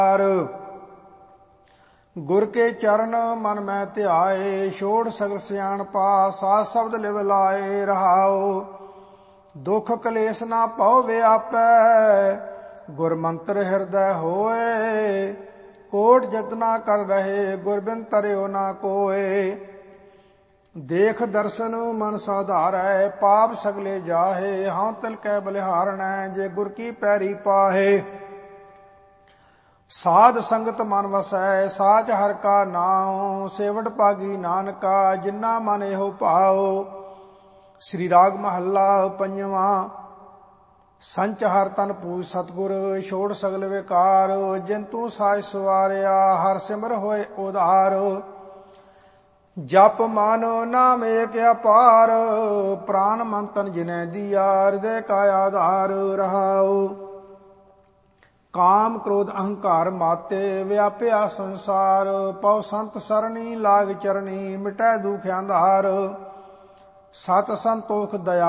ਗੁਰ ਕੇ ਚਰਨ ਮਨ ਮੈਂ ਧਿਆਏ, ਛੋੜ ਸਗਲ ਸਿਆਣਪਾ ਸਾਧ ਸ਼ਬਦ ਲਿਵ ਲਾਏ। ਰਹਾਉ ਦੁਖ ਕਲੇਸ਼ ਨਾ ਭਉ ਵਿਆਪੈ, ਗੁਰ ਮੰਤਰ ਹਿਰਦੈ ਹੋਏ। ਕੋਟ ਜਤਨਾ ਕਰ ਰਹੇ, ਗੁਰ ਬਿਨ ਤਰਿਓ ਨਾ ਕੋਏ। ਦੇਖ ਦਰਸ਼ਨ ਮਨ ਸਾਧਾਰੈ, ਪਾਪ ਸਗਲੇ ਜਾਹੇ। ਹਉ ਤਿਲ ਕੈ ਬਲਿਹਾਰਣੈ, ਜੇ ਗੁਰ ਕੀ ਪੈਰੀ ਪਾਹੇ। ਸਾਧ ਸੰਗਤ ਮਨ ਵਸੈ, ਸਾਚ ਹਰਿ ਕਾ ਨਾਉ। ਸੇਵਟ ਭਾਗੀ ਨਾਨਕਾ, ਜਿਨਾ ਮਨ ਇਹੋ ਭਾਉ। ਸ੍ਰੀ ਰਾਗ ਮਹੱਲਾ ਪੰਜਵਾਂ। ਸੰਚ ਹਰ ਤਨ ਪੂਜ ਸਤਿਗੁਰ, ਛੋੜ ਸਗਲ ਵਿਕਾਰ। ਜਿਨ ਤੂੰ ਸਾਜ ਸਵਾਰਿਆ, ਹਰ ਸਿਮਰ ਹੋਏ ਉਧਾਰ। ਜਪ ਮਨ ਨਾਮ ਏਕ ਅਪਾਰ, ਪ੍ਰਾਨ ਮਨ ਤਨ ਜਿਨੈ ਦੀਆ। ਹਿਰਦੈ ਕਾ ਆਧਾਰ। ਰਹਾਉ ਕਾਮ ਕ੍ਰੋਧ ਅਹੰਕਾਰ ਮਾਤੇ, ਵਿਆਪਿਆ ਸੰਸਾਰ। ਪਉ ਸੰਤ ਸਰਣੀ, ਲਾਗ ਚਰਣੀ, ਮਿਟੈ ਦੁਖ ਅੰਧਾਰ। ਸਤ ਸੰਤੋਖ ਦਇਆ